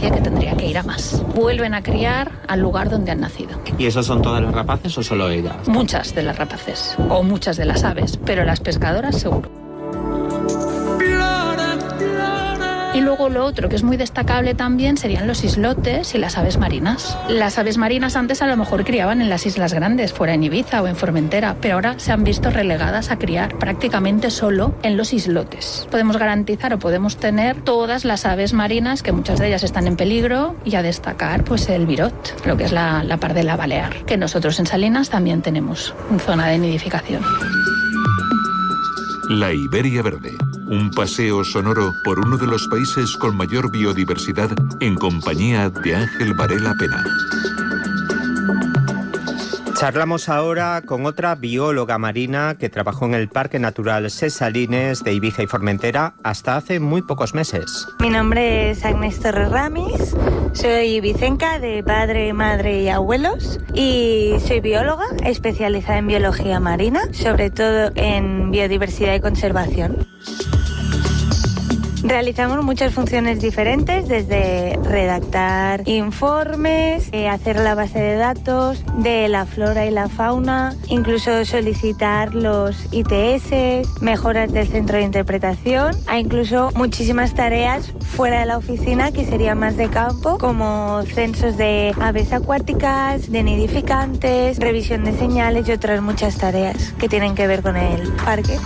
especie que tendría que ir a más. Vuelven a criar al lugar donde han nacido. ¿Y esas son todas las rapaces o solo ellas? Muchas de las rapaces o muchas de las aves, pero las pescadoras seguro. Y luego lo otro que es muy destacable también serían los islotes y las aves marinas. Las aves marinas antes a lo mejor criaban en las islas grandes, fuera en Ibiza o en Formentera, pero ahora se han visto relegadas a criar prácticamente solo en los islotes. Podemos garantizar o podemos tener todas las aves marinas, que muchas de ellas están en peligro, y a destacar pues el virot, lo que es la pardela balear, que nosotros en Salinas también tenemos una zona de nidificación. La Iberia Verde. Un paseo sonoro por uno de los países con mayor biodiversidad en compañía de Ángel Varela Pena. Charlamos ahora con otra bióloga marina que trabajó en el Parque Natural Ses Salines de Ibiza y Formentera hasta hace muy pocos meses. Mi nombre es Agnès Torres Ramis, soy ibicenca de padre, madre y abuelos y soy bióloga especializada en biología marina, sobre todo en biodiversidad y conservación. Realizamos muchas funciones diferentes, desde redactar informes, hacer la base de datos de la flora y la fauna, incluso solicitar los ITS, mejoras del centro de interpretación, a incluso muchísimas tareas fuera de la oficina que serían más de campo, como censos de aves acuáticas, de nidificantes, revisión de señales y otras muchas tareas que tienen que ver con el parque.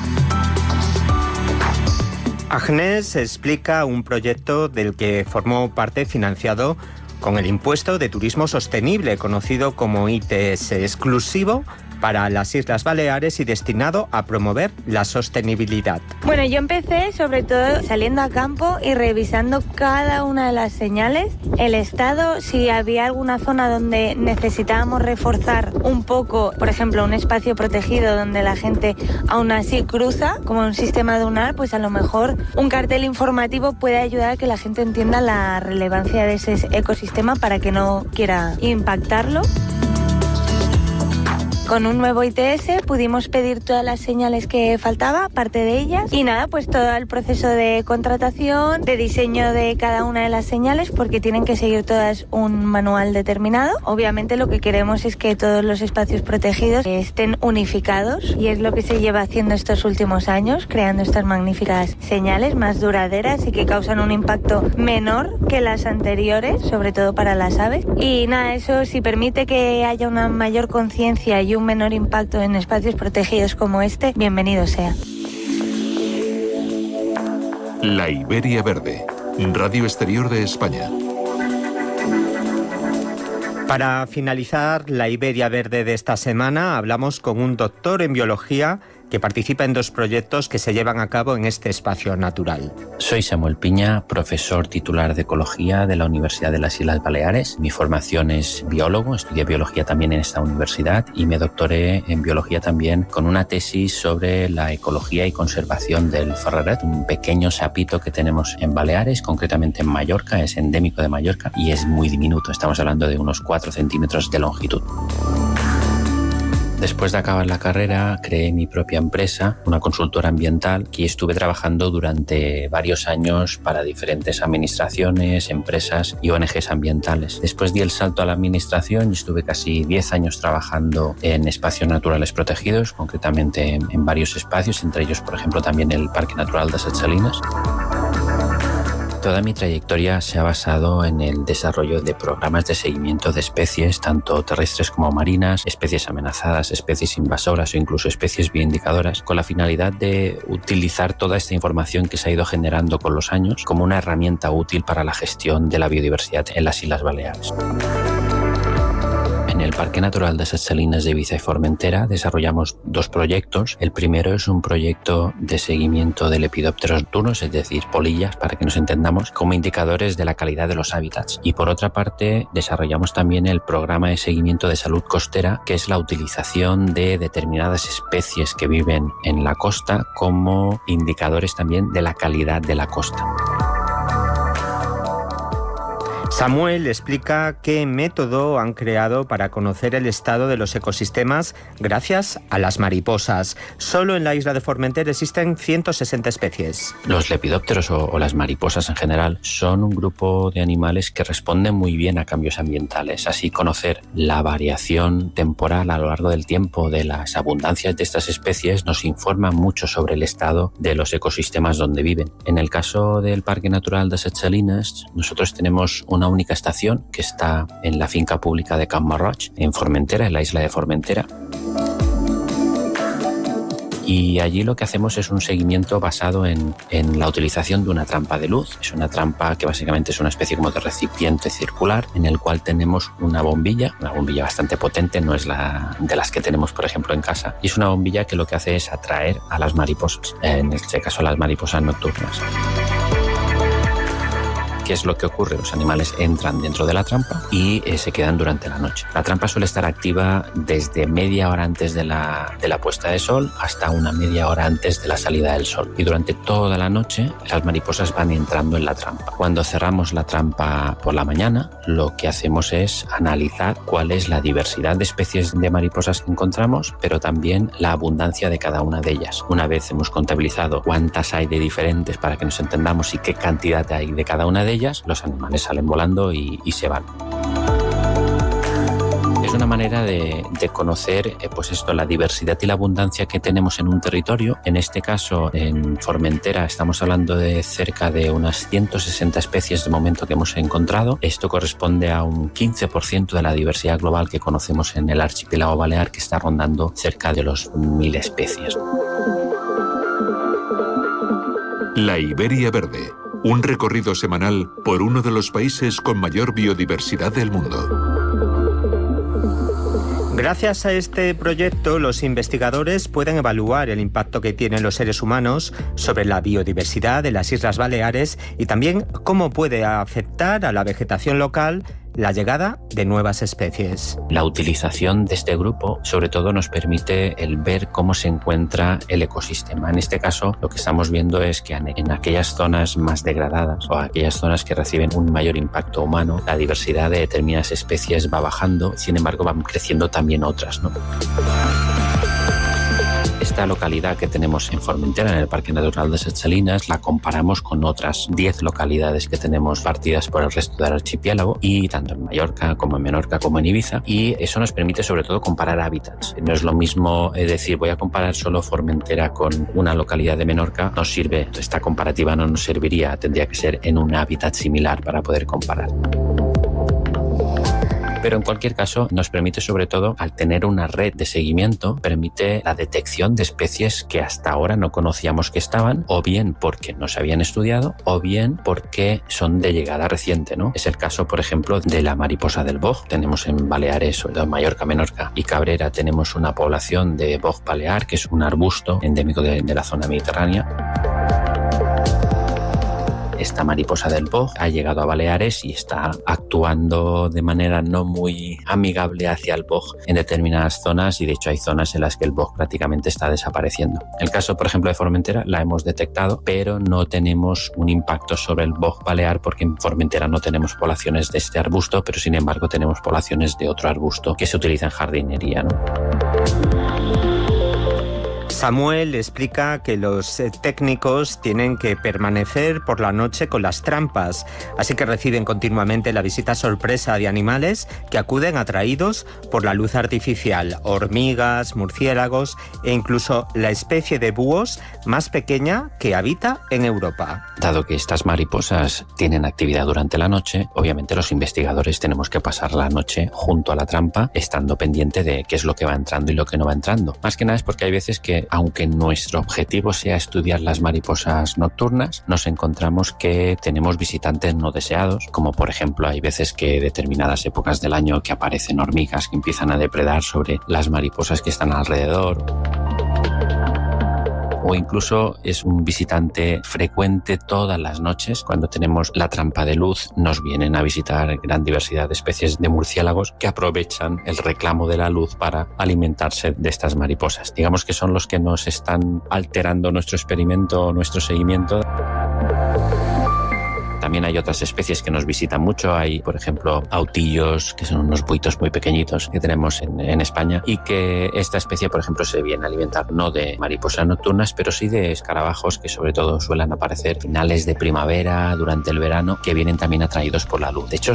Agnès explica un proyecto del que formó parte financiado con el impuesto de turismo sostenible, conocido como ITS, exclusivo para las Islas Baleares y destinado a promover la sostenibilidad. Bueno, yo empecé sobre todo saliendo a campo y revisando cada una de las señales, el estado, si había alguna zona donde necesitábamos reforzar un poco, por ejemplo, un espacio protegido donde la gente aún así cruza, como un sistema dunar, pues a lo mejor un cartel informativo puede ayudar a que la gente entienda la relevancia de ese ecosistema para que no quiera impactarlo. Con un nuevo ITS pudimos pedir todas las señales que faltaba, parte de ellas, y nada, pues todo el proceso de contratación, de diseño de cada una de las señales, porque tienen que seguir todas un manual determinado. Obviamente lo que queremos es que todos los espacios protegidos estén unificados, y es lo que se lleva haciendo estos últimos años, creando estas magníficas señales más duraderas y que causan un impacto menor que las anteriores, sobre todo para las aves. Y nada, eso si permite que haya una mayor conciencia y un menor impacto en espacios protegidos como este, bienvenido sea. La Iberia Verde, Radio Exterior de España. Para finalizar la Iberia Verde de esta semana, hablamos con un doctor en biología que participa en 2 proyectos que se llevan a cabo en este espacio natural. Soy Samuel Piña, profesor titular de Ecología de la Universidad de las Islas Baleares. Mi formación es biólogo, estudié biología también en esta universidad y me doctoré en biología también con una tesis sobre la ecología y conservación del ferreret, un pequeño sapito que tenemos en Baleares, concretamente en Mallorca, es endémico de Mallorca y es muy diminuto, estamos hablando de unos 4 centímetros de longitud. Después de acabar la carrera, creé mi propia empresa, una consultora ambiental, que estuve trabajando durante varios años para diferentes administraciones, empresas y ONGs ambientales. Después di el salto a la administración y estuve casi 10 años trabajando en espacios naturales protegidos, concretamente en varios espacios, entre ellos, por ejemplo, también el Parque Natural de Ses Salines. Toda mi trayectoria se ha basado en el desarrollo de programas de seguimiento de especies, tanto terrestres como marinas, especies amenazadas, especies invasoras o incluso especies bioindicadoras, con la finalidad de utilizar toda esta información que se ha ido generando con los años como una herramienta útil para la gestión de la biodiversidad en las Islas Baleares. En el Parque Natural de Ses Salines de Ibiza y Formentera desarrollamos 2 proyectos. El primero es un proyecto de seguimiento de lepidópteros nocturnos, es decir, polillas, para que nos entendamos, como indicadores de la calidad de los hábitats. Y por otra parte, desarrollamos también el programa de seguimiento de salud costera, que es la utilización de determinadas especies que viven en la costa como indicadores también de la calidad de la costa. Samuel explica qué método han creado para conocer el estado de los ecosistemas gracias a las mariposas. Solo en la isla de Formentera existen 160 especies. Los lepidópteros o las mariposas en general son un grupo de animales que responden muy bien a cambios ambientales. Así, conocer la variación temporal a lo largo del tiempo de las abundancias de estas especies nos informa mucho sobre el estado de los ecosistemas donde viven. En el caso del Parque Natural de Ses Salines, nosotros tenemos una única estación que está en la finca pública de Can Marroig, en Formentera, en la isla de Formentera. Y allí lo que hacemos es un seguimiento basado en la utilización de una trampa de luz. Es una trampa que básicamente es una especie como de recipiente circular en el cual tenemos una bombilla bastante potente, no es la de las que tenemos por ejemplo en casa. Y es una bombilla que lo que hace es atraer a las mariposas, en este caso las mariposas nocturnas. ¿Qué es lo que ocurre? Los animales entran dentro de la trampa y se quedan durante la noche. La trampa suele estar activa desde media hora antes de la puesta de sol hasta una media hora antes de la salida del sol. Y durante toda la noche las mariposas van entrando en la trampa. Cuando cerramos la trampa por la mañana, lo que hacemos es analizar cuál es la diversidad de especies de mariposas que encontramos, pero también la abundancia de cada una de ellas. Una vez hemos contabilizado cuántas hay de diferentes para que nos entendamos y qué cantidad hay de cada una de ellas, los animales salen volando y se van. Es una manera de conocer la diversidad y la abundancia que tenemos en un territorio. En este caso, en Formentera, estamos hablando de cerca de unas 160 especies de momento que hemos encontrado. Esto corresponde a un 15% de la diversidad global que conocemos en el archipiélago balear, que está rondando cerca de los 1000 especies. La Iberia Verde. Un recorrido semanal por uno de los países con mayor biodiversidad del mundo. Gracias a este proyecto, los investigadores pueden evaluar el impacto que tienen los seres humanos sobre la biodiversidad de las Islas Baleares y también cómo puede afectar a la vegetación local la llegada de nuevas especies. La utilización de este grupo sobre todo nos permite el ver cómo se encuentra el ecosistema. En este caso lo que estamos viendo es que en aquellas zonas más degradadas o aquellas zonas que reciben un mayor impacto humano, la diversidad de determinadas especies va bajando, sin embargo van creciendo también otras, ¿no? Esta localidad que tenemos en Formentera, en el Parque Natural de Ses Salines, la comparamos con otras 10 localidades que tenemos partidas por el resto del archipiélago, y tanto en Mallorca como en Menorca como en Ibiza, y eso nos permite sobre todo comparar hábitats. No es lo mismo decir voy a comparar solo Formentera con una localidad de Menorca, no sirve, esta comparativa no nos serviría, tendría que ser en un hábitat similar para poder comparar. Pero en cualquier caso nos permite sobre todo, al tener una red de seguimiento, permite la detección de especies que hasta ahora no conocíamos que estaban, o bien porque no se habían estudiado, o bien porque son de llegada reciente, ¿no? Es el caso, por ejemplo, de la mariposa del boj. Tenemos en Baleares, sobre todo en Mallorca, Menorca y Cabrera, tenemos una población de boj balear, que es un arbusto endémico de la zona mediterránea. Esta mariposa del boj ha llegado a Baleares y está actuando de manera no muy amigable hacia el boj en determinadas zonas, y de hecho hay zonas en las que el boj prácticamente está desapareciendo. El caso, por ejemplo, de Formentera la hemos detectado, pero no tenemos un impacto sobre el boj balear porque en Formentera no tenemos poblaciones de este arbusto, pero sin embargo tenemos poblaciones de otro arbusto que se utiliza en jardinería, ¿no? Samuel explica que los técnicos tienen que permanecer por la noche con las trampas, así que reciben continuamente la visita sorpresa de animales que acuden atraídos por la luz artificial, hormigas, murciélagos e incluso la especie de búhos más pequeña que habita en Europa. Dado que estas mariposas tienen actividad durante la noche, obviamente los investigadores tenemos que pasar la noche junto a la trampa, estando pendiente de qué es lo que va entrando y lo que no va entrando. Más que nada es porque hay veces que, aunque nuestro objetivo sea estudiar las mariposas nocturnas, nos encontramos que tenemos visitantes no deseados, como por ejemplo hay veces que determinadas épocas del año que aparecen hormigas que empiezan a depredar sobre las mariposas que están alrededor. O incluso es un visitante frecuente todas las noches. Cuando tenemos la trampa de luz, nos vienen a visitar gran diversidad de especies de murciélagos que aprovechan el reclamo de la luz para alimentarse de estas mariposas. Digamos que son los que nos están alterando nuestro experimento, nuestro seguimiento. también hay otras especies que nos visitan mucho. Hay, por ejemplo, autillos, que son unos buitos muy pequeñitos que tenemos en España, y que esta especie, por ejemplo, se viene a alimentar no de mariposas nocturnas, pero sí de escarabajos, que sobre todo suelen aparecer finales de primavera, durante el verano, que vienen también atraídos por la luz. De hecho,